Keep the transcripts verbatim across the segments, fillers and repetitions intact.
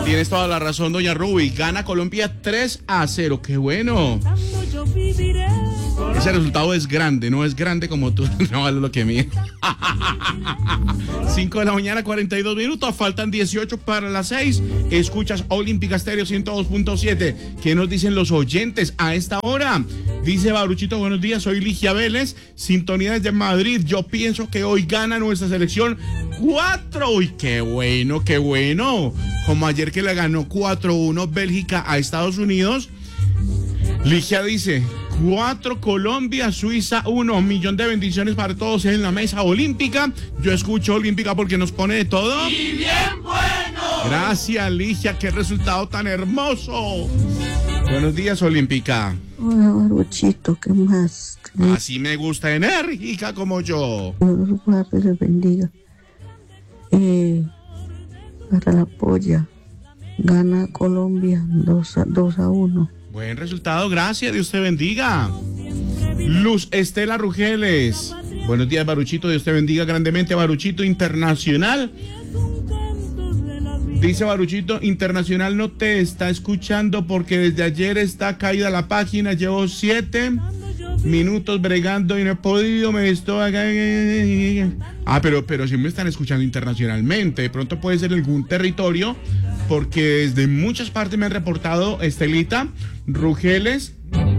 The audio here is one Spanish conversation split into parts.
Tienes toda la razón, doña Ruby. Gana Colombia tres a cero. ¡Qué bueno! Ese resultado es grande, no es grande como tú. No vale lo que mide. cinco de la mañana, cuarenta y dos minutos. Faltan dieciocho para las seis. Escuchas Olímpica Estéreo ciento dos punto siete. ¿Qué nos dicen los oyentes a esta hora? Dice Baruchito, buenos días, soy Ligia Vélez. Sintonía desde Madrid. Yo pienso que hoy gana nuestra selección cuatro. Uy, qué bueno, qué bueno. Como ayer que le ganó cuatro uno Bélgica a Estados Unidos. Ligia dice cuatro Colombia, Suiza uno. Un millón de bendiciones para todos en la mesa olímpica. Yo escucho Olímpica porque nos pone de todo. ¡Y bien bueno! Gracias, Ligia, qué resultado tan hermoso. Buenos días, Olímpica. Hola, Baruchito, ¿qué más? Así me gusta, enérgica como yo. Dios guarde, les bendiga. Eh, para la polla, gana Colombia dos a uno. Buen resultado, gracias, Dios te bendiga. Luz Estela Rugeles. Buenos días, Baruchito, Dios te bendiga grandemente. Baruchito Internacional. Dice Baruchito, Internacional no te está escuchando porque desde ayer está caída la página. Llevo siete minutos bregando y no he podido, me estoy... Ah, pero, pero sí me están escuchando internacionalmente. De pronto puede ser algún territorio, porque desde muchas partes me han reportado, Estelita Rugeles.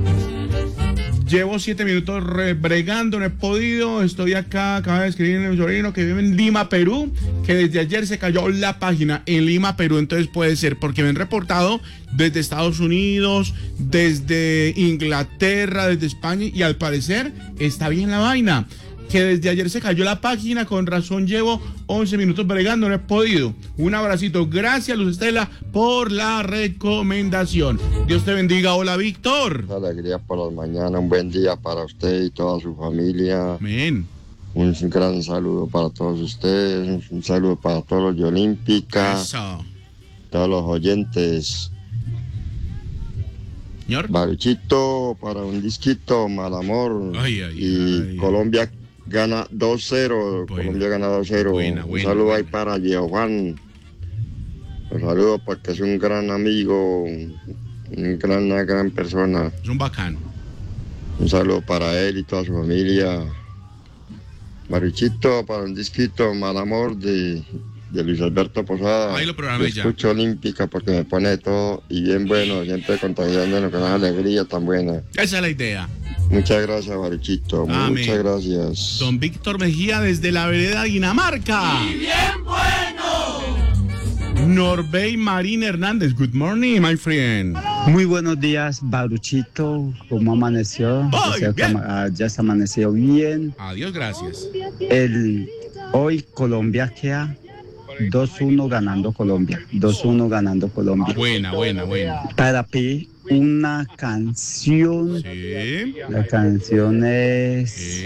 Llevo siete minutos bregando, no he podido, estoy acá, acaba de escribir a mi sobrino que vive en Lima, Perú, que desde ayer se cayó la página en Lima, Perú. Entonces puede ser porque me han reportado desde Estados Unidos, desde Inglaterra, desde España, y al parecer está bien la vaina, que desde ayer se cayó la página, con razón llevo once minutos bregando, no he podido. Un abracito, gracias Luz Estela por la recomendación. Dios te bendiga. Hola, Víctor. Alegría por las mañanas, un buen día para usted y toda su familia. Amén. Un gran saludo para todos ustedes, un saludo para todos los de Olímpica, Eso. todos los oyentes. Señor. Baruchito para un disquito, Mal Amor. Ay, ay, y ay. Colombia gana dos cero. Buena. Colombia gana dos cero. Buena, un buena, saludo buena. ahí para Giovanni. Un saludo porque es un gran amigo, un gran, una gran persona. Es un bacano. Un saludo para él y toda su familia. Baruchito para un disquito, Mal Amor de, de Luis Alberto Posada. Ahí lo programé ya. Escucho Olímpica porque me pone de todo y bien bueno, siempre contagiándonos con esa alegría tan buena. Esa es la idea. Muchas gracias, Baruchito. Amén. Muchas gracias. Don Víctor Mejía desde la vereda Dinamarca. ¡Y bien bueno! Norbey Marín Hernández. Good morning, my friend. Muy buenos días, Baruchito. ¿Cómo amaneció? Muy Deseo que bien. ama- ah, ya se amaneció bien. Adiós, gracias. El, hoy Colombia queda dos uno ganando Colombia. dos uno ganando Colombia. Buena, buena, buena. Para pedir una canción. Sí. La canción es Sí.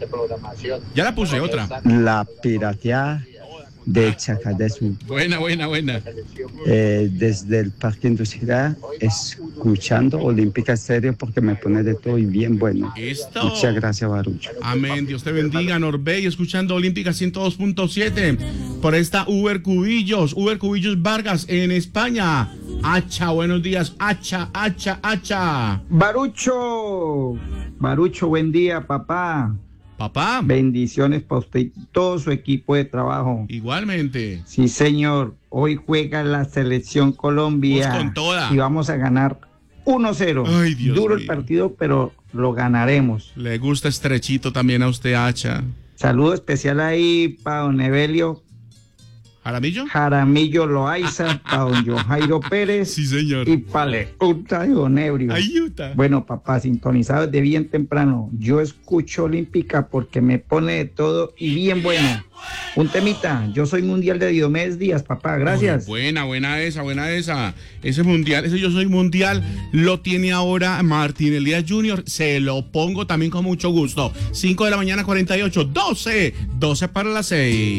Ya la puse otra. La Pirateada de Chacadesu. Buena, buena, buena. Eh, desde el Parque Industrial, escuchando Olímpica Estéreo porque me pone de todo y bien bueno. Esto. Muchas gracias, Barucho. Amén. Dios te bendiga, Norbey, escuchando Olímpica ciento dos punto siete. Por esta Uber Cubillos, Uber Cubillos Vargas en España. Hacha, buenos días. Hacha, hacha, hacha. Barucho, Barucho, buen día, papá. Papá. Bendiciones para usted y todo su equipo de trabajo. Igualmente. Sí, señor. Hoy juega la selección Colombia. Pues con toda. Y vamos a ganar uno cero. Ay, Dios Duro mío. el partido, pero lo ganaremos. Le gusta estrechito también a usted, Hacha. Saludo especial ahí para don Evelio ¿Jaramillo? Jaramillo Loaiza, para don Johairo Pérez Sí, señor. y para Leuta de don Ebrio. Ayuda. Bueno, papá, sintonizado desde bien temprano. Yo escucho Olímpica porque me pone de todo y bien bueno. Un temita, yo soy mundial de Diomedes Díaz, papá, gracias. Muy buena, buena esa, buena esa. Ese mundial, ese yo soy mundial, lo tiene ahora Martín Elías junior Se lo pongo también con mucho gusto. cinco de la mañana, cuarenta y ocho, doce, doce para las seis.